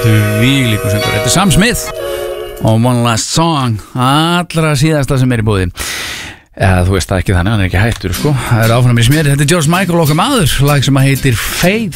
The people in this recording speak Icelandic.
Þvílíkur söngur. Þetta Sam Smith og One Last Song, allra síðasta sem í búði. Þú veist það ekki þannig, hann ekki hættur sko. Það áfram í sméri. Þetta George Michael okkar maður, lag sem heitir Faith.